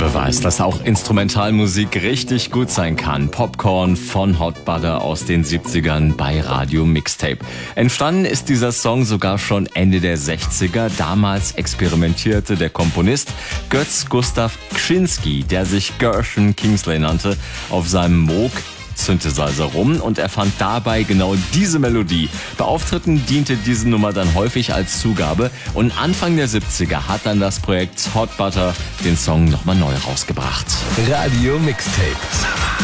Beweis, dass auch Instrumentalmusik richtig gut sein kann. Popcorn von Hot Butter aus den 70ern bei Radio Mixtape. Entstanden ist dieser Song sogar schon Ende der 60er. Damals experimentierte der Komponist Götz Gustav Kschinski, der sich Gershon Kingsley nannte, auf seinem Moog Synthesizer rum und erfand dabei genau diese Melodie. Bei Auftritten diente diese Nummer dann häufig als Zugabe und Anfang der 70er hat dann das Projekt Hot Butter den Song nochmal neu rausgebracht. Radio Mixtape.